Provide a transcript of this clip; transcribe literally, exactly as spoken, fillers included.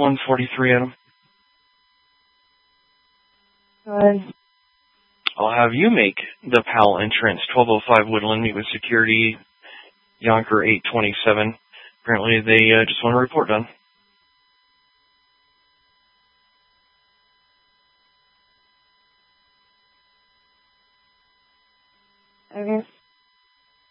one forty-three, Adam. Good. I'll have you make the Powell entrance. twelve oh five Woodland, meet with security. Yonker eight twenty-seven. Apparently they uh, just want a report done. Okay.